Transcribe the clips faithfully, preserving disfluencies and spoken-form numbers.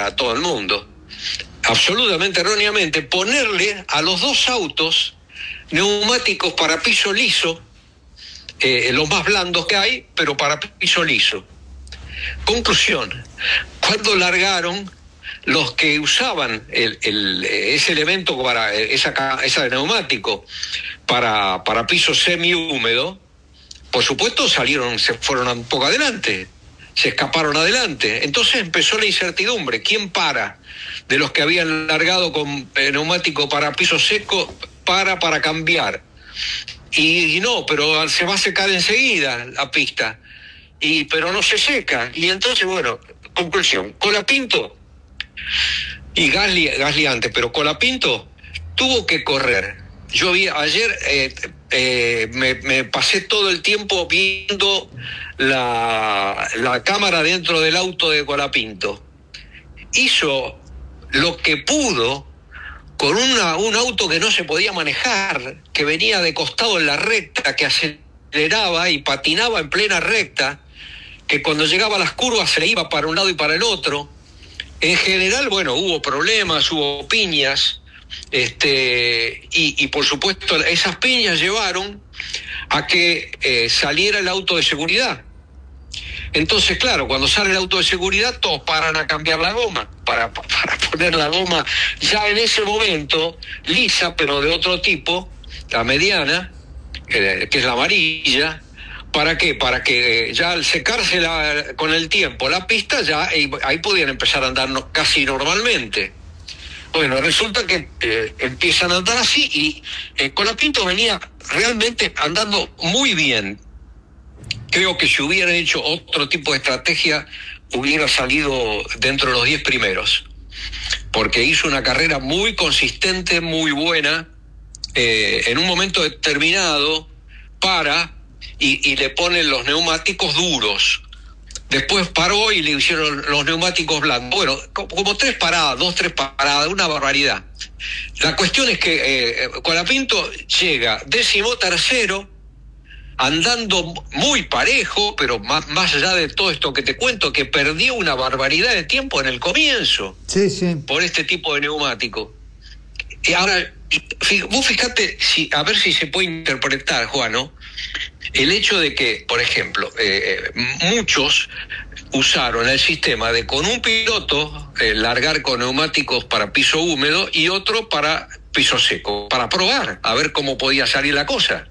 para todo el mundo, absolutamente erróneamente, ponerle a los dos autos neumáticos para piso liso, eh, los más blandos que hay, pero para piso liso. Conclusión, cuando largaron, los que usaban el, el, ese elemento para esa, ese neumático para, para piso semihúmedo, por supuesto salieron, se fueron un poco adelante, se escaparon adelante. Entonces empezó la incertidumbre. ¿Quién para? De los que habían largado con neumático para piso seco, para para cambiar. Y, y no, pero se va a secar enseguida la pista. Y pero no se seca. Y entonces, bueno, conclusión, Colapinto y Gasly, Gasly antes, pero Colapinto tuvo que correr. Yo vi ayer, eh, eh, me, me pasé todo el tiempo viendo la, la cámara dentro del auto de Colapinto. Hizo lo que pudo con una, un auto que no se podía manejar, que venía de costado en la recta, que aceleraba y patinaba en plena recta, que cuando llegaba a las curvas se le iba para un lado y para el otro. En general, bueno, hubo problemas, hubo piñas, este, y, y por supuesto esas piñas llevaron a que eh, saliera el auto de seguridad. Entonces, claro, cuando sale el auto de seguridad, todos paran a cambiar la goma, para, para poner la goma ya en ese momento lisa, pero de otro tipo, la mediana, que, que es la amarilla. ¿Para qué? Para que ya al secarse la, con el tiempo la pista, ya ahí, ahí podían empezar a andar no, casi normalmente. Bueno, resulta que eh, empiezan a andar así y eh, Colapinto venía realmente andando muy bien. Creo que si hubieran hecho otro tipo de estrategia, hubiera salido dentro de los diez primeros. Porque hizo una carrera muy consistente, muy buena, eh, en un momento determinado, para... Y, y le ponen los neumáticos duros. Después paró y le hicieron los neumáticos blandos. Bueno, como tres paradas, dos, tres paradas, una barbaridad. La cuestión es que eh, Colapinto llega décimo tercero, andando muy parejo, pero más, más allá de todo esto que te cuento, que perdió una barbaridad de tiempo en el comienzo. Sí, sí. Por este tipo de neumático. Y ahora, vos fíjate, si, a ver si se puede interpretar, Juan, ¿no? El hecho de que, por ejemplo, eh, muchos usaron el sistema de con un piloto eh, largar con neumáticos para piso húmedo y otro para piso seco, para probar, a ver cómo podía salir la cosa.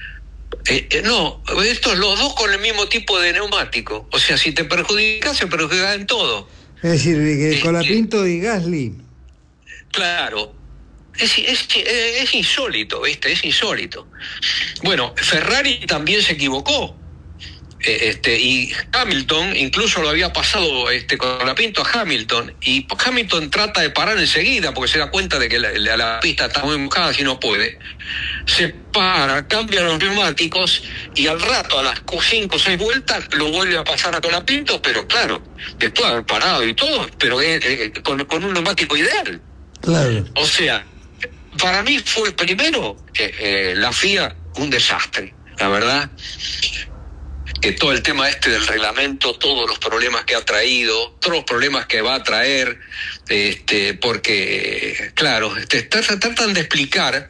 Eh, eh, no, estos los dos con el mismo tipo de neumático. O sea, si te perjudicas, se perjudica en todo. Es decir, que Eh, Colapinto eh, y Gasly. Claro. Es, es, es insólito, ¿viste? Es insólito. Bueno, Ferrari también se equivocó. Eh, este, y Hamilton incluso lo había pasado este, con Colapinto a Hamilton. Y Hamilton trata de parar enseguida porque se da cuenta de que la, la, la pista está muy mojada, si no puede. Se para, cambia los neumáticos y al rato, a las cinco o seis vueltas, lo vuelve a pasar a Colapinto, pero claro, después de haber parado y todo, pero eh, eh, con, con un neumático ideal. Claro. O sea, para mí fue primero eh, eh, la F I A un desastre, la verdad, que todo el tema este del reglamento, todos los problemas que ha traído, todos los problemas que va a traer, este, porque, claro, te tratan de explicar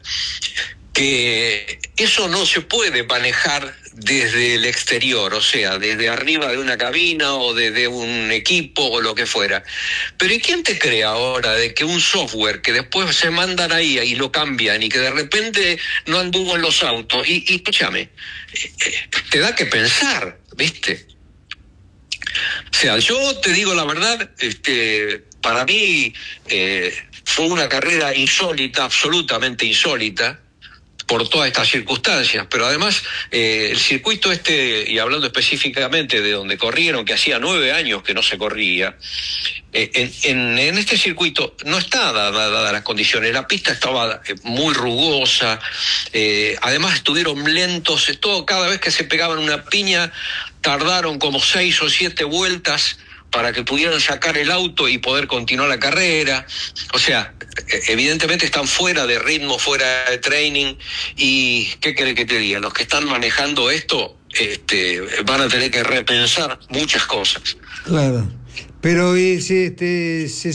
que eso no se puede manejar desde el exterior, o sea, desde arriba de una cabina o desde un equipo o lo que fuera. Pero ¿y quién te cree ahora de que un software que después se mandan ahí y lo cambian y que de repente no anduvo en los autos? Y, y escúchame, te da que pensar, ¿viste? O sea, yo te digo la verdad, este, para mí eh, fue una carrera insólita, absolutamente insólita, por todas estas circunstancias, pero además eh, el circuito este, y hablando específicamente de donde corrieron, que hacía nueve años que no se corría, eh, en, en, en este circuito no está dadas dada las condiciones, la pista estaba muy rugosa, eh, además estuvieron lentos, todo, cada vez que se pegaban una piña tardaron como seis o siete vueltas para que pudieran sacar el auto y poder continuar la carrera. O sea, evidentemente están fuera de ritmo, fuera de training, y ¿qué querés que te diga? Los que están manejando esto este, van a tener que repensar muchas cosas. Claro, pero es, este, se